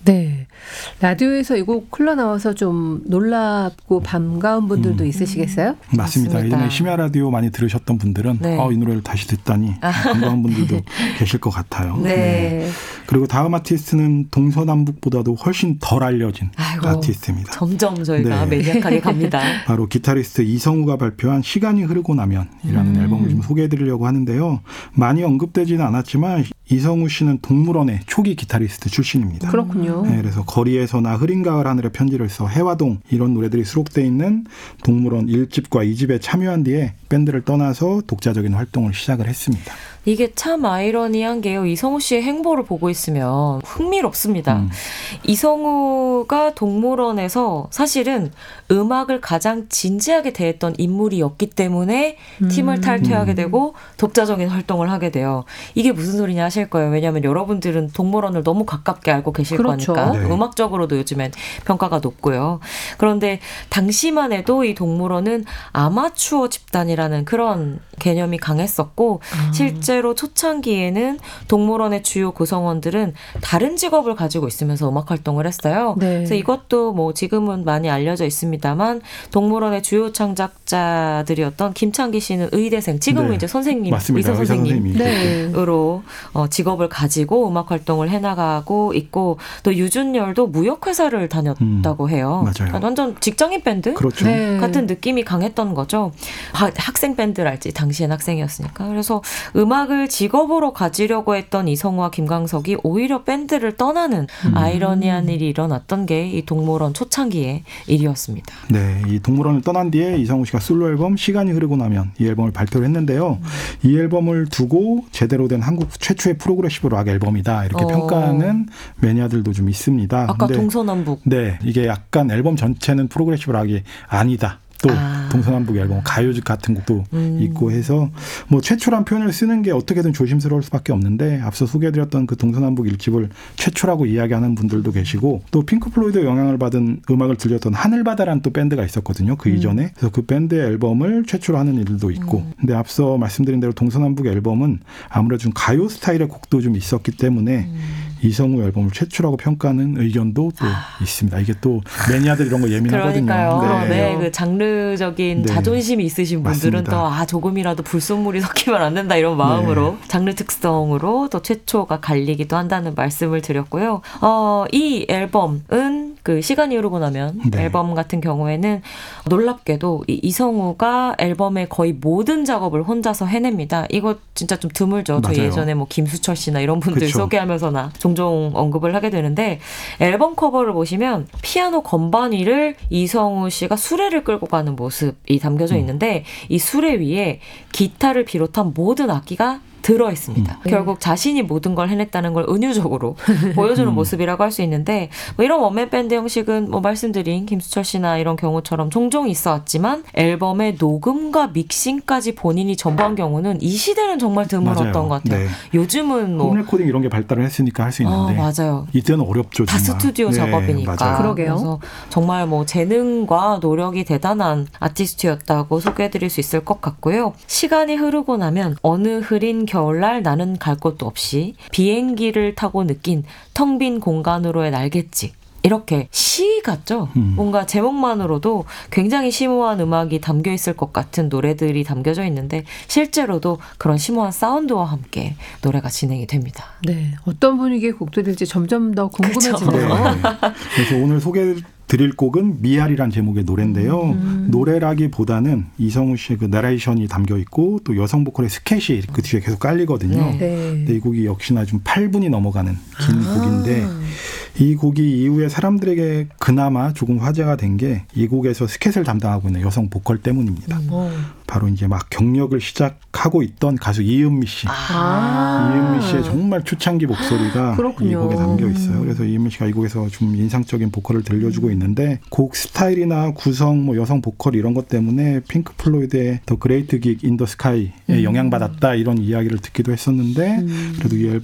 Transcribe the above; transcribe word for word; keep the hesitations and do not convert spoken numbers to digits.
네. 라디오에서 이 곡 흘러나와서 좀 놀랍고 반가운 분들도 음. 있으시겠어요? 맞습니다. 맞습니다. 예전에 심야 라디오 많이 들으셨던 분들은 네. 어, 이 노래를 다시 듣다니 반가운 분들도 계실 것 같아요. 네. 네. 그리고 다음 아티스트는 동서남북보다도 훨씬 덜 알려진 아이고, 아티스트입니다. 점점 저희가 네. 매니악하게 갑니다. 바로 기타리스트 이성우가 발표한 시간이 흐르고 나면이라는 음. 앨범을 좀 소개해드리려고 하는데요. 많이 언급되지는 않았지만 이성우 씨는 동물원의 초기 기타리스트 출신입니다. 그렇군요. 네, 그래서 거리에서나 흐린 가을 하늘에 편지를 써, 해화동 이런 노래들이 수록되어 있는 동물원 일 집과 이 집에 참여한 뒤에 밴드를 떠나서 독자적인 활동을 시작을 했습니다. 이게 참 아이러니한 게요. 이성우 씨의 행보를 보고 있으면 흥미롭습니다. 음. 이성우가 동물원에서 사실은 음악을 가장 진지하게 대했던 인물이었기 때문에 음. 팀을 탈퇴하게 되고 독자적인 활동을 하게 돼요. 이게 무슨 소리냐 하실 거예요. 왜냐하면 여러분들은 동물원을 너무 가깝게 알고 계실 그렇죠. 거니까. 네. 음악적으로도 요즘엔 평가가 높고요. 그런데 당시만 해도 이 동물원은 아마추어 집단이라는 그런 개념이 강했었고 아. 실제로 초창기에는 동물원의 주요 구성원들은 다른 직업을 가지고 있으면서 음악 활동을 했어요. 네. 그래서 이것도 뭐 지금은 많이 알려져 있습니다만 동물원의 주요 창작자들이었던 김창기 씨는 의대생, 지금은 네. 이제 선생님, 맞습니다. 의사 선생님으로 네. 어, 직업을 가지고 음악 활동을 해나가고 있고 또 유준열도 무역회사를 다녔다고 음. 해요. 맞아요. 완전 직장인 밴드 그렇죠. 네. 같은 느낌이 강했던 거죠. 하, 학생 밴드랄지 당시엔 학생이었으니까. 그래서 음악을 직업으로 가지려고 했던 이성우와 김광석이 오히려 밴드를 떠나는 음. 아이러니한 일이 일어났던 게 이 동물원 초창기의 일이었습니다. 네, 이 동물원을 떠난 뒤에 이성우 씨가 솔로 앨범 시간이 흐르고 나면 이 앨범을 발표를 했는데요. 음. 이 앨범을 두고 제대로 된 한국 최초의 프로그레시브 락 앨범이다 이렇게 어. 평가하는 매니아들도 좀 있습니다. 아까 근데, 동서남북. 네, 이게 약간 앨범 전체는 프로그레시브 락이 아니다. 또 아. 동서남북 앨범 가요집 같은 곡도 음. 있고 해서 뭐 최초란 표현을 쓰는 게 어떻게든 조심스러울 수밖에 없는데 앞서 소개해드렸던 그 동서남북 일집을 최초라고 이야기하는 분들도 계시고 또 핑크플로이드 영향을 받은 음악을 들렸던 하늘바다라는 또 밴드가 있었거든요. 그 음. 이전에. 그래서 그 밴드의 앨범을 최초로 하는 일도 있고 음. 근데 앞서 말씀드린 대로 동서남북 앨범은 아무래도 좀 가요 스타일의 곡도 좀 있었기 때문에 음. 이성우 앨범을 최초라고 평가하는 의견도 또 아. 있습니다. 이게 또 매니아들 이런 거 예민하거든요. 그러니까요. 네, 네 그 장르적인 네. 자존심이 있으신 분들은 또 아 조금이라도 불순물이 섞이면 안 된다 이런 마음으로 네. 장르 특성으로 또 최초가 갈리기도 한다는 말씀을 드렸고요. 어, 이 앨범은 그 시간이 흐르고 나면 네. 앨범 같은 경우에는 놀랍게도 이 이성우가 앨범의 거의 모든 작업을 혼자서 해냅니다. 이거 진짜 좀 드물죠. 저 예전에 뭐 김수철 씨나 이런 분들 그쵸. 소개하면서나 종종 언급을 하게 되는데 앨범 커버를 보시면 피아노 건반 위를 이성우 씨가 수레를 끌고 가는 모습이 담겨져 있는데 이 수레 위에 기타를 비롯한 모든 악기가 들어있습니다. 음. 결국 자신이 모든 걸 해냈다는 걸 은유적으로 보여주는 음. 모습이라고 할 수 있는데 뭐 이런 원맨 밴드 형식은 뭐 말씀드린 김수철 씨나 이런 경우처럼 종종 있어왔지만 앨범의 녹음과 믹싱까지 본인이 전부한 경우는 이 시대는 정말 드물었던 맞아요. 것 같아요. 네. 요즘은 뭐 홈레코딩 이런 게 발달을 했으니까 할 수 있는데 어, 맞아요. 이때는 어렵죠. 다 정말. 스튜디오 네, 작업이니까. 맞아요. 그러게요. 그래서 정말 뭐 재능과 노력이 대단한 아티스트였다고 소개해드릴 수 있을 것 같고요. 시간이 흐르고 나면 어느 흐린 겨울날 나는 갈 곳도 없이 비행기를 타고 느낀 텅 빈 공간으로의 날갯짓. 이렇게 시 같죠? 음. 뭔가 제목만으로도 굉장히 심오한 음악이 담겨 있을 것 같은 노래들이 담겨져 있는데 실제로도 그런 심오한 사운드와 함께 노래가 진행이 됩니다. 네, 어떤 분위기의 곡들일지 점점 더 궁금해지네요. 네. 그래서 오늘 소개 드릴 곡은 미알이란 제목의 노래인데요. 음. 노래라기보다는 이성우 씨의 그 나레이션이 담겨 있고 또 여성 보컬의 스캣이 그 뒤에 계속 깔리거든요. 네. 근데 이 곡이 역시나 좀 팔 분이 넘어가는 긴 아. 곡인데 이 곡이 이후에 사람들에게 그나마 조금 화제가 된 게 이 곡에서 스캣을 담당하고 있는 여성 보컬 때문입니다. 음. 바로 이제 막 경력을 시작하고 있던 가수 이은미 씨. 아. 이은미 씨의 정말 초창기 목소리가 그렇군요. 이 곡에 담겨 있어요. 그래서 이은미 씨가 이 곡에서 좀 인상적인 보컬을 들려주고 있는 있는데 곡 스타일이나 구성, 뭐 여성 보컬 이런 것 때문에 핑크 플로이드의 더 그레이트 긱 인 더 스카이에 음. 영향받았다 이런 이야기를 듣기도 했었는데 음. 그래도 이 앨범